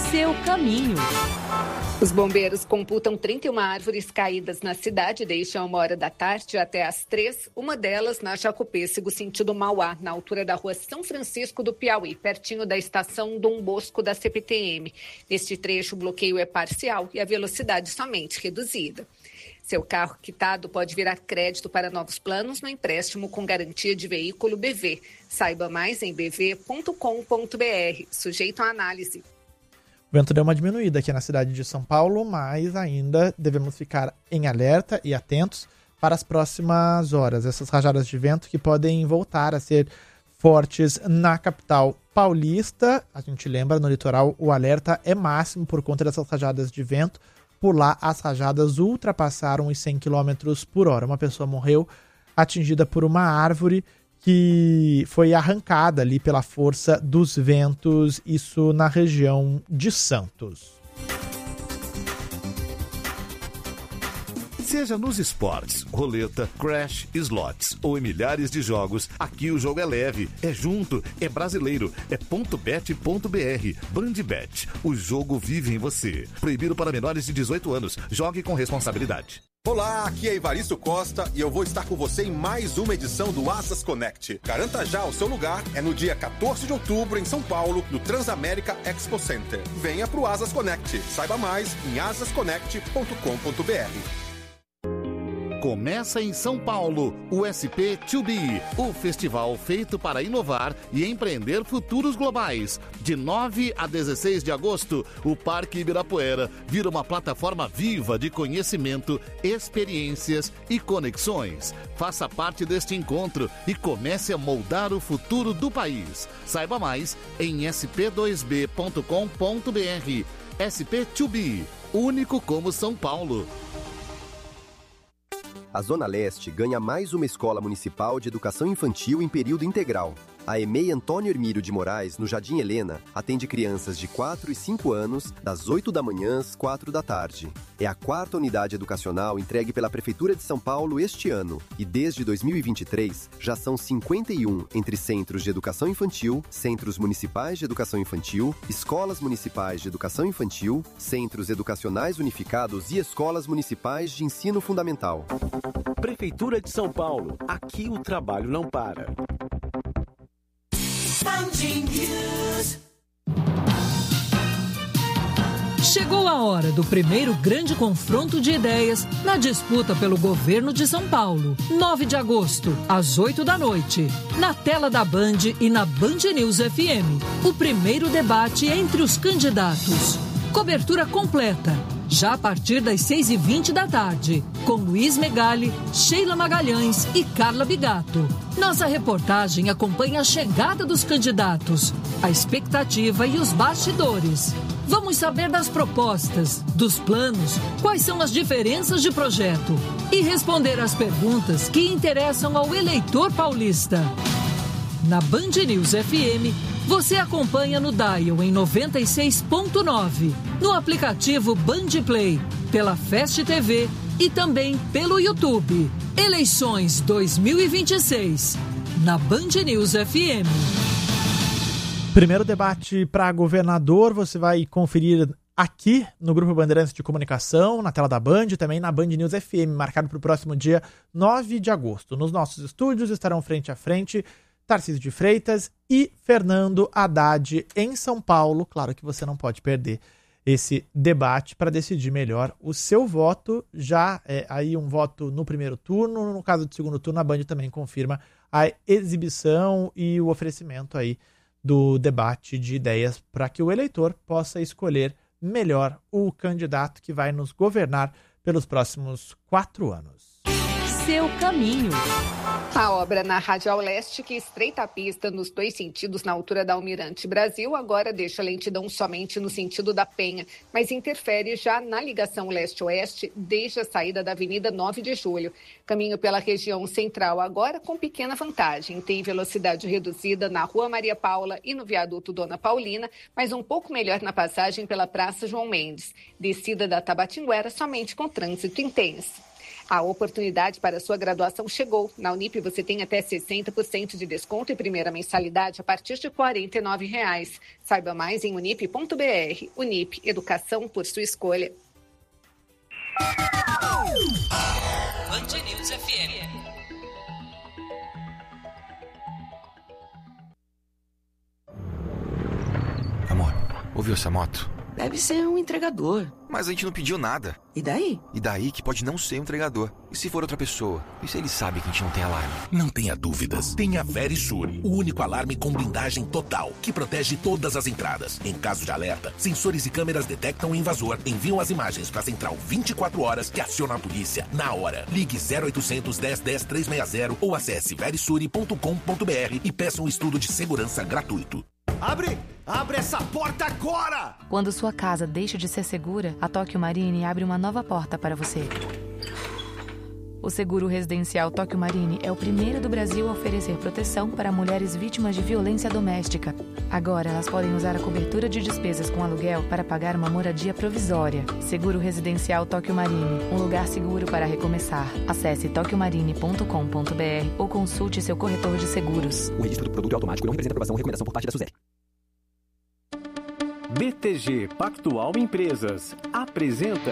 Seu caminho. Os bombeiros computam 31 árvores caídas na cidade desde 1h da tarde até às 3h, uma delas na Jacopêssego, sentido Mauá, na altura da rua São Francisco do Piauí, pertinho da estação Dom Bosco da CPTM. Neste trecho, o bloqueio é parcial e a velocidade somente reduzida. Seu carro quitado pode virar crédito para novos planos no empréstimo com garantia de veículo BV. Saiba mais em bv.com.br, sujeito à análise. O vento deu uma diminuída aqui na cidade de São Paulo, mas ainda devemos ficar em alerta e atentos para as próximas horas. Essas rajadas de vento que podem voltar a ser fortes na capital paulista. A gente lembra, no litoral o alerta é máximo por conta dessas rajadas de vento. Por lá, as rajadas ultrapassaram os 100 km por hora. Uma pessoa morreu atingida por uma árvore que foi arrancada ali pela força dos ventos, isso na região de Santos. Seja nos esportes, roleta, crash, slots ou em milhares de jogos, aqui o jogo é leve, é junto, é brasileiro, é .bet.br. Bandbet, o jogo vive em você. Proibido para menores de 18 anos. Jogue com responsabilidade. Olá, aqui é Evaristo Costa e eu vou estar com você em mais uma edição do Asas Connect. Garanta já o seu lugar, é no dia 14 de outubro em São Paulo, no Transamérica Expo Center. Venha pro Asas Connect. Saiba mais em asasconnect.com.br. Começa em São Paulo, o SP2B, o festival feito para inovar e empreender futuros globais. De 9 a 16 de agosto, o Parque Ibirapuera vira uma plataforma viva de conhecimento, experiências e conexões. Faça parte deste encontro e comece a moldar o futuro do país. Saiba mais em sp2b.com.br. SP2B, único como São Paulo. A Zona Leste ganha mais uma escola municipal de educação infantil em período integral. A EMEI Antônio Hermílio de Moraes, no Jardim Helena, atende crianças de 4 e 5 anos, das 8 da manhã às 4 da tarde. É a 4ª unidade educacional entregue pela Prefeitura de São Paulo este ano. E desde 2023, já são 51 entre centros de educação infantil, centros municipais de educação infantil, escolas municipais de educação infantil, centros educacionais unificados e escolas municipais de ensino fundamental. Prefeitura de São Paulo. Aqui o trabalho não para. Chegou a hora do primeiro grande confronto de ideias na disputa pelo governo de São Paulo. 9 de agosto, às 8 da noite, na tela da Band e na Band News FM. O primeiro debate entre os candidatos. Cobertura completa, já a partir das 6h20 da tarde, com Luiz Megali, Sheila Magalhães e Carla Bigato. Nossa reportagem acompanha a chegada dos candidatos, a expectativa e os bastidores. Vamos saber das propostas, dos planos, quais são as diferenças de projeto e responder às perguntas que interessam ao eleitor paulista. Na Band News FM, você acompanha no Dial em 96.9, no aplicativo Band Play, pela Fast TV e também pelo YouTube. Eleições 2026, na Band News FM. Primeiro debate para governador, você vai conferir aqui no Grupo Bandeirantes de Comunicação, na tela da Band, também na Band News FM, marcado para o próximo dia 9 de agosto. Nos nossos estúdios estarão frente a frente Tarcísio de Freitas e Fernando Haddad em São Paulo. Claro que você não pode perder esse debate para decidir melhor o seu voto. Já é aí um voto no primeiro turno, no caso do segundo turno, a Band também confirma a exibição e o oferecimento aí do debate de ideias para que o eleitor possa escolher melhor o candidato que vai nos governar pelos próximos 4 anos. Seu caminho. A obra na Radial Leste, que estreita a pista nos 2 sentidos na altura da Almirante Brasil, agora deixa lentidão somente no sentido da Penha, mas interfere já na ligação leste-oeste desde a saída da Avenida 9 de Julho. Caminho pela região central agora com pequena vantagem. Tem velocidade reduzida na Rua Maria Paula e no viaduto Dona Paulina, mas um pouco melhor na passagem pela Praça João Mendes. Descida da Tabatinguera somente com trânsito intenso. A oportunidade para sua graduação chegou. Na Unip você tem até 60% de desconto e primeira mensalidade a partir de R$ 49,00. Saiba mais em unip.br. Unip, educação por sua escolha. Band News FM. Amor, ouviu essa moto? Deve ser um entregador. Mas a gente não pediu nada. E daí? E daí que pode não ser um entregador. E se for outra pessoa? E se ele sabe que a gente não tem alarme? Não tenha dúvidas. Tenha Verisure, o único alarme com blindagem total, que protege todas as entradas. Em caso de alerta, sensores e câmeras detectam o invasor, enviam as imagens para a central 24 horas que aciona a polícia na hora. Ligue 0800 10 10 360 ou acesse verisure.com.br e peça um estudo de segurança gratuito. Abre! Abre essa porta agora! Quando sua casa deixa de ser segura, a Tóquio Marine abre uma nova porta para você. O seguro residencial Tóquio Marine é o primeiro do Brasil a oferecer proteção para mulheres vítimas de violência doméstica. Agora elas podem usar a cobertura de despesas com aluguel para pagar uma moradia provisória. Seguro residencial Tóquio Marine, um lugar seguro para recomeçar. Acesse tokyomarine.com.br ou consulte seu corretor de seguros. O registro do produto é automático e não representa aprovação ou recomendação por parte da SUSEP. BTG Pactual Empresas apresenta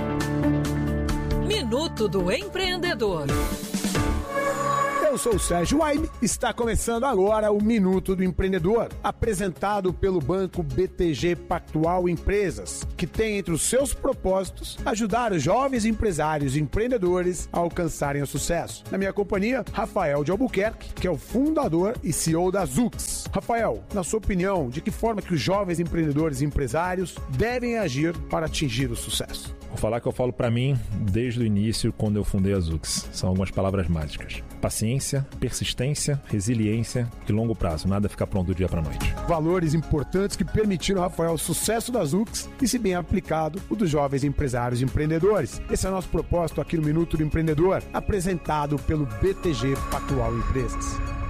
Minuto do Empreendedor. Eu sou o Sérgio Waime, está começando agora o Minuto do Empreendedor, apresentado pelo banco BTG Pactual Empresas, que tem entre os seus propósitos ajudar os jovens empresários e empreendedores a alcançarem o sucesso. Na minha companhia, Rafael de Albuquerque, que é o fundador e CEO da Zux. Rafael, na sua opinião, de que forma que os jovens empreendedores e empresários devem agir para atingir o sucesso? Vou falar que eu falo para mim desde o início, quando eu fundei a Zux. São algumas palavras mágicas. Paciência, persistência, resiliência e longo prazo. Nada fica pronto do dia para a noite. Valores importantes que permitiram, Rafael, o sucesso da Zux e, se bem aplicado, o dos jovens empresários e empreendedores. Esse é o nosso propósito aqui no Minuto do Empreendedor, apresentado pelo BTG Pactual Empresas.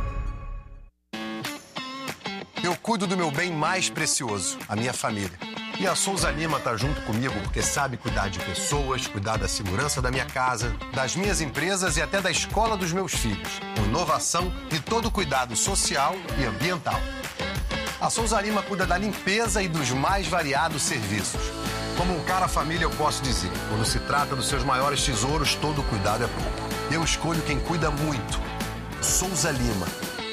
Eu cuido do meu bem mais precioso, a minha família. E a Souza Lima está junto comigo porque sabe cuidar de pessoas, cuidar da segurança da minha casa, das minhas empresas e até da escola dos meus filhos, com inovação e todo cuidado social e ambiental. A Souza Lima cuida da limpeza e dos mais variados serviços. Como um cara família, eu posso dizer, quando se trata dos seus maiores tesouros, todo cuidado é pouco. Eu escolho quem cuida muito. Souza Lima.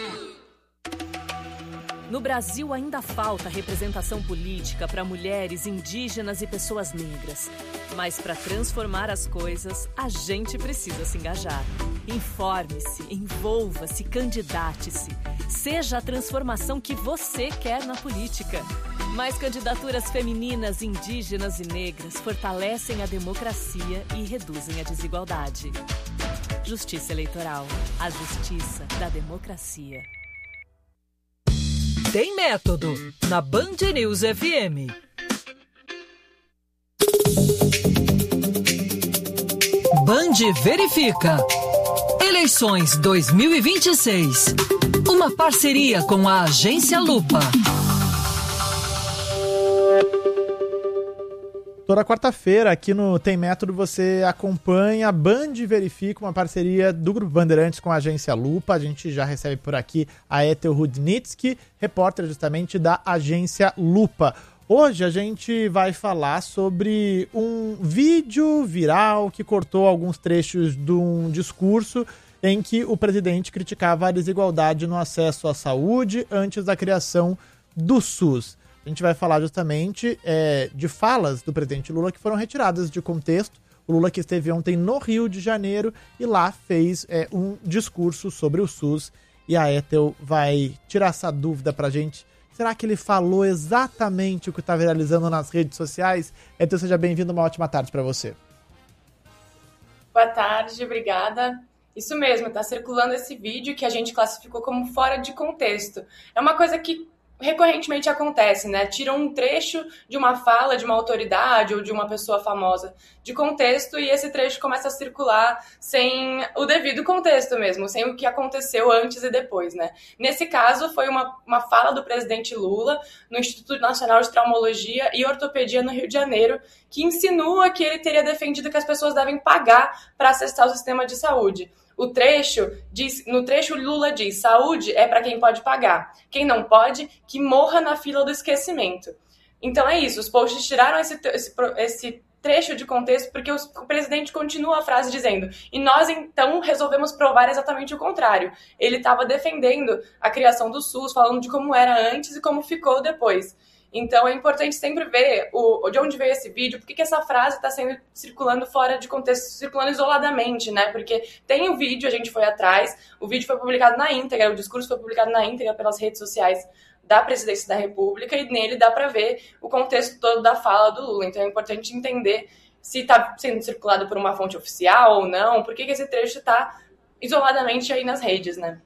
No Brasil ainda falta representação política para mulheres, indígenas e pessoas negras. Mas para transformar as coisas, a gente precisa se engajar. Informe-se, envolva-se, candidate-se. Seja a transformação que você quer na política. Mais candidaturas femininas, indígenas e negras fortalecem a democracia e reduzem a desigualdade. Justiça Eleitoral. A justiça da democracia. Tem método na Band News FM. Band verifica. Eleições 2026. Uma parceria com a Agência Lupa. Toda quarta-feira, aqui no Tem Método, você acompanha a Band Verifica, uma parceria do Grupo Bandeirantes com a Agência Lupa. A gente já recebe por aqui a Ethel Rudnitsky, repórter justamente da Agência Lupa. Hoje a gente vai falar sobre um vídeo viral que cortou alguns trechos de um discurso em que o presidente criticava a desigualdade no acesso à saúde antes da criação do SUS. A gente vai falar justamente de falas do presidente Lula que foram retiradas de contexto. O Lula que esteve ontem no Rio de Janeiro e lá fez um discurso sobre o SUS. E a Ethel vai tirar essa dúvida pra gente. Será que ele falou exatamente o que está viralizando nas redes sociais? Ethel, seja bem-vindo, uma ótima tarde para você. Boa tarde, obrigada. Isso mesmo, está circulando esse vídeo que a gente classificou como fora de contexto. É uma coisa que recorrentemente acontece, né? Tiram um trecho de uma fala de uma autoridade ou de uma pessoa famosa de contexto e esse trecho começa a circular sem o devido contexto mesmo, sem o que aconteceu antes e depois, né? Nesse caso, foi uma fala do presidente Lula no Instituto Nacional de Traumologia e Ortopedia no Rio de Janeiro, que insinua que ele teria defendido que as pessoas devem pagar para acessar o sistema de saúde. No trecho Lula diz, saúde é para quem pode pagar. Quem não pode, que morra na fila do esquecimento. Então é isso, os posts tiraram esse trecho de contexto porque o presidente continua a frase dizendo e nós então resolvemos provar exatamente o contrário. Ele estava defendendo a criação do SUS, falando de como era antes e como ficou depois. Então é importante sempre ver de onde veio esse vídeo, por que essa frase está sendo circulando fora de contexto, circulando isoladamente, né? Porque tem o vídeo, a gente foi atrás, o vídeo foi publicado na íntegra, o discurso foi publicado na íntegra pelas redes sociais da Presidência da República e nele dá para ver o contexto todo da fala do Lula. Então é importante entender se está sendo circulado por uma fonte oficial ou não, por que esse trecho está isoladamente aí nas redes, né?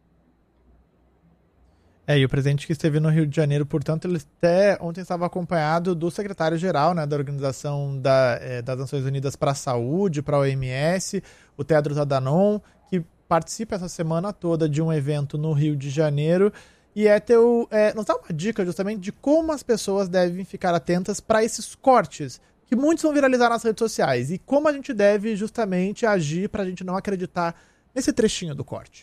E o presidente que esteve no Rio de Janeiro, portanto, ele até ontem estava acompanhado do secretário-geral, né, da Organização das Nações Unidas para a Saúde, para a OMS, o Tedros Adhanom, que participa essa semana toda de um evento no Rio de Janeiro. E nos dá uma dica justamente de como as pessoas devem ficar atentas para esses cortes, que muitos vão viralizar nas redes sociais, e como a gente deve justamente agir para a gente não acreditar nesse trechinho do corte.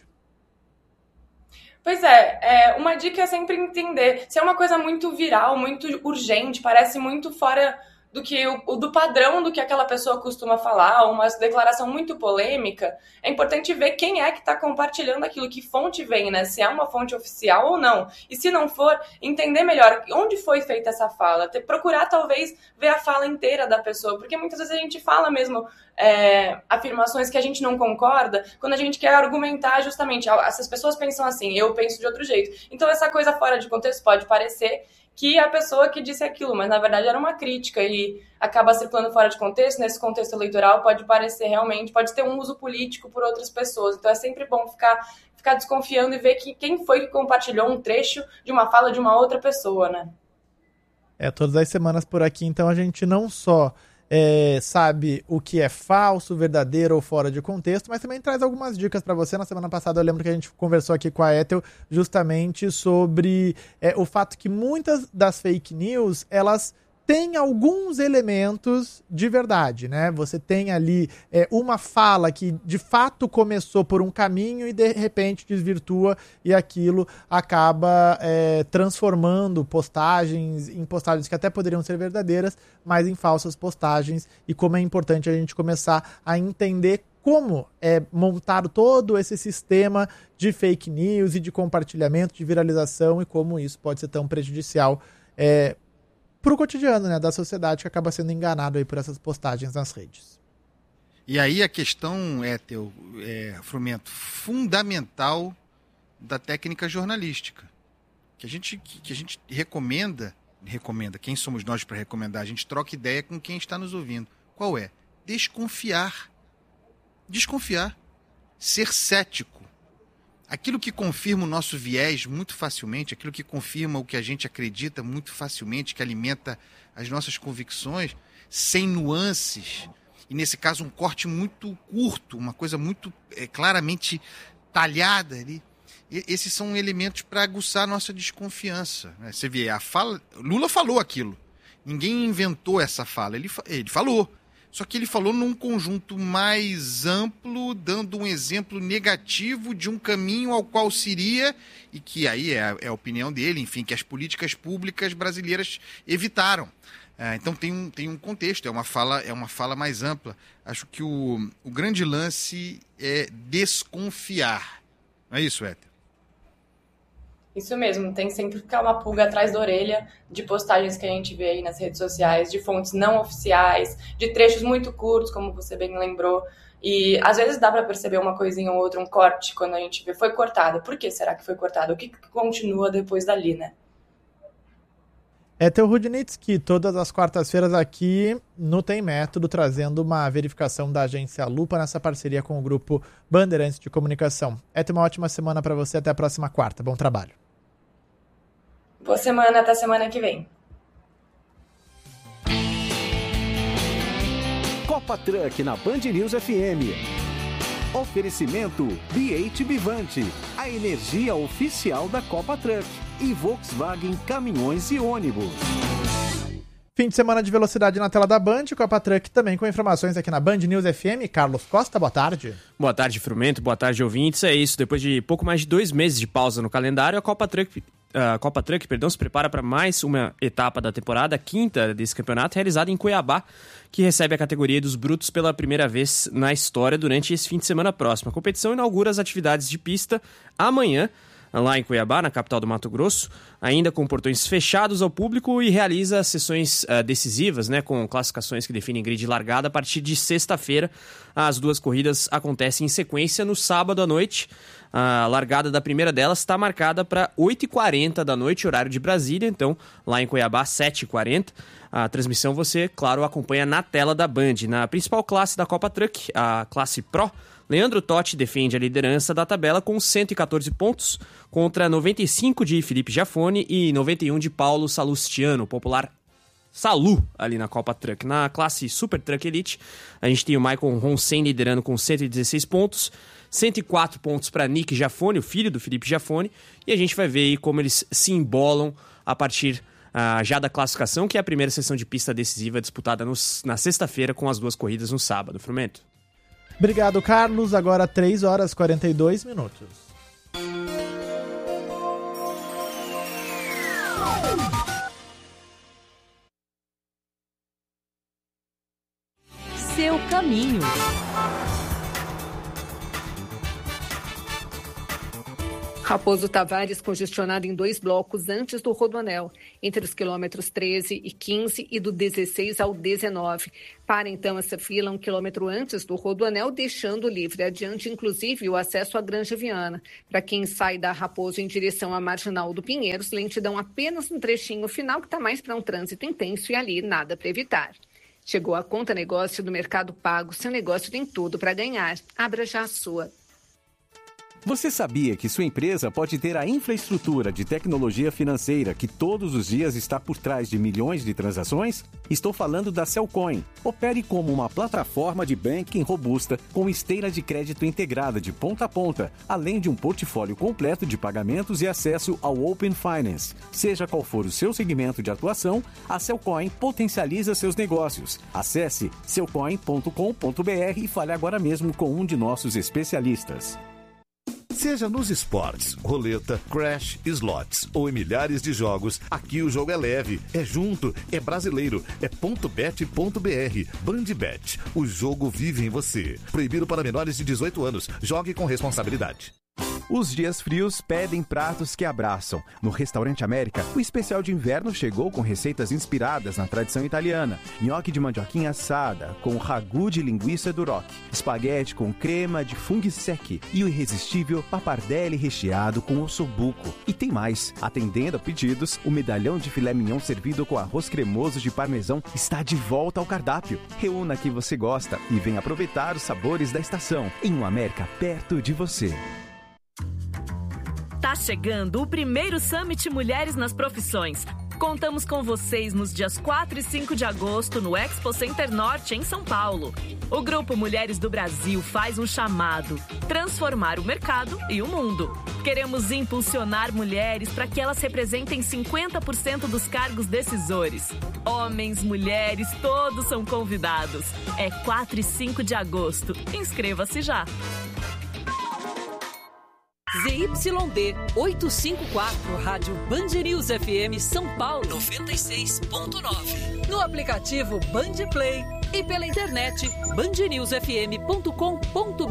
Pois é, uma dica é sempre entender. Se é uma coisa muito viral, muito urgente, parece muito fora do padrão do que aquela pessoa costuma falar, uma declaração muito polêmica, é importante ver quem é que está compartilhando aquilo, que fonte vem, né? Se é uma fonte oficial ou não. E se não for, entender melhor onde foi feita essa fala, procurar talvez ver a fala inteira da pessoa, porque muitas vezes a gente fala mesmo afirmações que a gente não concorda, quando a gente quer argumentar justamente, essas pessoas pensam assim, eu penso de outro jeito. Então essa coisa fora de contexto pode parecer que a pessoa que disse aquilo, mas na verdade era uma crítica e acaba circulando fora de contexto. Nesse contexto eleitoral pode parecer realmente, pode ter um uso político por outras pessoas. Então é sempre bom ficar desconfiando e ver quem foi que compartilhou um trecho de uma fala de uma outra pessoa, né? Todas as semanas por aqui, então a gente não só sabe o que é falso, verdadeiro ou fora de contexto, mas também traz algumas dicas para você. Na semana passada eu lembro que a gente conversou aqui com a Ethel justamente sobre o fato que muitas das fake news, elas têm alguns elementos de verdade, né? Você tem ali uma fala que de fato começou por um caminho e de repente desvirtua e aquilo acaba transformando postagens em postagens que até poderiam ser verdadeiras, mas em falsas postagens, e como é importante a gente começar a entender como é montado todo esse sistema de fake news e de compartilhamento, de viralização, e como isso pode ser tão prejudicial para o cotidiano, né, da sociedade, que acaba sendo enganado aí por essas postagens nas redes. E aí a questão, Frumento, fundamental da técnica jornalística, que a gente recomenda, quem somos nós para recomendar? A gente troca ideia com quem está nos ouvindo. Qual é? Desconfiar. Ser cético. Aquilo que confirma o nosso viés muito facilmente, aquilo que confirma o que a gente acredita muito facilmente, que alimenta as nossas convicções, sem nuances, e nesse caso um corte muito curto, uma coisa muito claramente talhada ali. Esses são elementos para aguçar a nossa desconfiança, né? Você vê, a fala, Lula falou aquilo, ninguém inventou essa fala, ele falou. Só que ele falou num conjunto mais amplo, dando um exemplo negativo de um caminho ao qual se iria, e que aí é a opinião dele, enfim, que as políticas públicas brasileiras evitaram. Então tem um contexto, é uma fala mais ampla. Acho que o grande lance é desconfiar. Não é isso, Ethel? Isso mesmo, tem sempre que ficar uma pulga atrás da orelha de postagens que a gente vê aí nas redes sociais, de fontes não oficiais, de trechos muito curtos, como você bem lembrou. E às vezes dá para perceber uma coisinha ou outra, um corte, quando a gente vê, foi cortado. Por que será que foi cortado? O que continua depois dali, né? Ethel Rudnitsky, todas as quartas-feiras aqui no Tem Método, trazendo uma verificação da agência Lupa nessa parceria com o grupo Bandeirantes de Comunicação. Ethel, uma ótima semana para você, até a próxima quarta. Bom trabalho. Boa semana, até semana que vem. Copa Truck na Band News FM. Oferecimento BH Bivante, a energia oficial da Copa Truck, e Volkswagen Caminhões e Ônibus. Fim de semana de velocidade na tela da Band, Copa Truck também com informações aqui na Band News FM. Carlos Costa, boa tarde. Boa tarde, Frumento, boa tarde, ouvintes. É isso, depois de pouco mais de 2 meses de pausa no calendário, a Copa Truck se prepara para mais uma etapa da temporada, a quinta desse campeonato, realizada em Cuiabá, que recebe a categoria dos brutos pela primeira vez na história durante esse fim de semana próximo. A competição inaugura as atividades de pista amanhã, lá em Cuiabá, na capital do Mato Grosso, ainda com portões fechados ao público, e realiza sessões decisivas, né, com classificações que definem grid de largada a partir de sexta-feira. As 2 corridas acontecem em sequência no sábado à noite. A largada da primeira delas está marcada para 8h40 da noite, horário de Brasília, então lá em Cuiabá, 7h40. A transmissão você, claro, acompanha na tela da Band. Na principal classe da Copa Truck, a classe Pro, Leandro Totti defende a liderança da tabela com 114 pontos, contra 95 de Felipe Giafone e 91 de Paulo Salustiano, popular Salu, ali na Copa Truck. Na classe Super Truck Elite, a gente tem o Michael Ronsen liderando com 116 pontos, 104 pontos para Nick Giafone, o filho do Felipe Giafone, e a gente vai ver aí como eles se embolam a partir já da classificação, que é a primeira sessão de pista decisiva disputada na sexta-feira, com as 2 corridas no sábado. Frumento. Obrigado, Carlos. Agora 3h42. Seu caminho. Raposo Tavares congestionado em 2 blocos antes do Rodoanel, entre os quilômetros 13 e 15 e do 16 ao 19. Para então essa fila 1 quilômetro antes do Rodoanel, deixando livre adiante, inclusive, o acesso à Granja Viana. Para quem sai da Raposo em direção à Marginal do Pinheiros, lentidão apenas no trechinho final, que está mais para um trânsito intenso, e ali nada para evitar. Chegou a Conta Negócio do Mercado Pago. Seu negócio tem tudo para ganhar. Abra já a sua. Você sabia que sua empresa pode ter a infraestrutura de tecnologia financeira que todos os dias está por trás de milhões de transações? Estou falando da Cellcoin. Opere como uma plataforma de banking robusta com esteira de crédito integrada de ponta a ponta, além de um portfólio completo de pagamentos e acesso ao Open Finance. Seja qual for o seu segmento de atuação, a Cellcoin potencializa seus negócios. Acesse cellcoin.com.br e fale agora mesmo com um de nossos especialistas. Seja nos esportes, roleta, crash, slots ou em milhares de jogos, aqui o jogo é leve, é junto, é brasileiro, é .bet.br. BandBet, o jogo vive em você. Proibido para menores de 18 anos. Jogue com responsabilidade. Os dias frios pedem pratos que abraçam. No Restaurante América, o especial de inverno chegou com receitas inspiradas na tradição italiana. Nhoque de mandioquinha assada, com ragu de linguiça duroc, espaguete com crema de funghi secchi e o irresistível pappardelle recheado com ossobuco. E tem mais. Atendendo a pedidos, o medalhão de filé mignon servido com arroz cremoso de parmesão está de volta ao cardápio. Reúna a que você gosta e venha aproveitar os sabores da estação em um América perto de você. Tá chegando o primeiro Summit Mulheres nas Profissões. Contamos com vocês nos dias 4 e 5 de agosto no Expo Center Norte, em São Paulo. O Grupo Mulheres do Brasil faz um chamado: transformar o mercado e o mundo. Queremos impulsionar mulheres para que elas representem 50% dos cargos decisores. Homens, mulheres, todos são convidados. É 4 e 5 de agosto. Inscreva-se já. ZYD 854, Rádio Band News FM São Paulo 96.9. No aplicativo Band Play e pela internet bandnewsfm.com.br.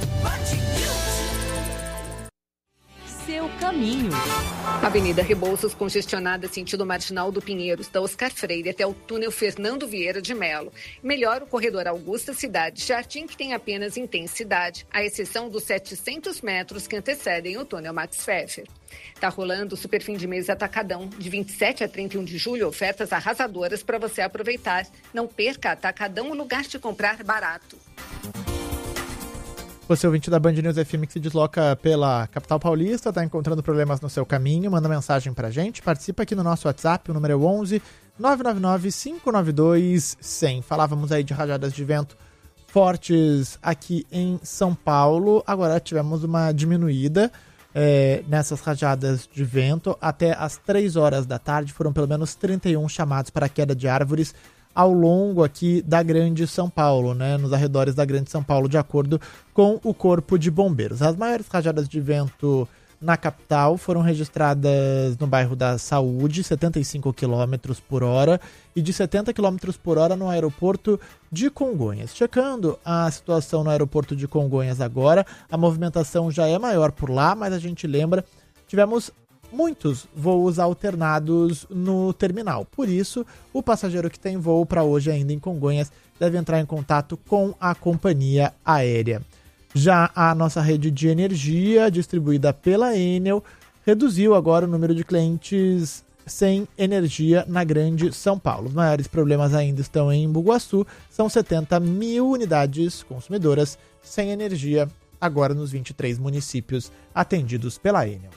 Seu caminho. Avenida Rebouças congestionada sentido Marginal do Pinheiros, da Oscar Freire até o túnel Fernando Vieira de Melo. Melhor o corredor Augusta Cidade Jardim, que tem apenas intensidade, à exceção dos 700 metros que antecedem o túnel Max Pfeffer. Tá rolando o Super Fim de Mês Atacadão, de 27 a 31 de julho, ofertas arrasadoras para você aproveitar. Não perca, Atacadão, o lugar de comprar barato. Você, ouvinte da Band News FM, que se desloca pela capital paulista, está encontrando problemas no seu caminho, manda mensagem pra gente, participa aqui no nosso WhatsApp, o número é 11 999 592 100. Falávamos aí de rajadas de vento fortes aqui em São Paulo. Agora tivemos uma diminuída nessas rajadas de vento. Até às 3 horas da tarde foram pelo menos 31 chamados para queda de árvores ao longo aqui da Grande São Paulo, né, nos arredores da Grande São Paulo, de acordo com o Corpo de Bombeiros. As maiores rajadas de vento na capital foram registradas no bairro da Saúde, 75 km por hora, e de 70 km por hora no aeroporto de Congonhas. Checando a situação no aeroporto de Congonhas agora, a movimentação já é maior por lá, mas a gente lembra, tivemos muitos voos alternados no terminal. Por isso, o passageiro que tem voo para hoje ainda em Congonhas deve entrar em contato com a companhia aérea. Já a nossa rede de energia, distribuída pela Enel, reduziu agora o número de clientes sem energia na Grande São Paulo. Os maiores problemas ainda estão em Embu-Guaçu, são 70 mil unidades consumidoras sem energia, agora nos 23 municípios atendidos pela Enel.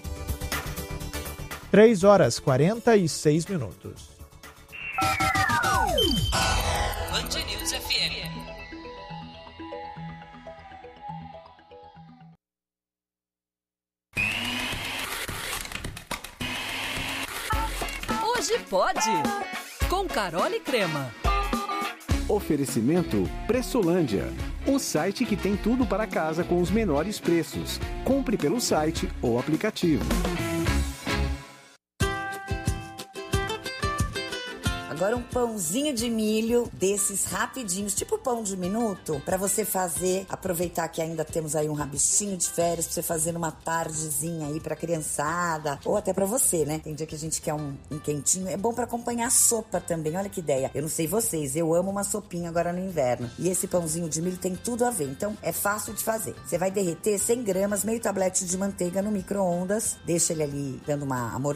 3 horas 46 minutos. Band News FM. Hoje pode. Com Carol e Crema. Oferecimento Pressolândia, o site que tem tudo para casa com os menores preços. Compre pelo site ou aplicativo. Agora um pãozinho de milho desses rapidinhos, tipo pão de minuto, pra você fazer, aproveitar que ainda temos aí um rabichinho de férias, pra você fazer numa tardezinha aí pra criançada, ou até pra você, né? Tem dia que a gente quer um quentinho, é bom pra acompanhar sopa também, olha que ideia. Eu não sei vocês, eu amo uma sopinha agora no inverno. E esse pãozinho de milho tem tudo a ver, então é fácil de fazer. Você vai derreter 100 gramas, meio tablete de manteiga no micro-ondas, deixa ele ali dando uma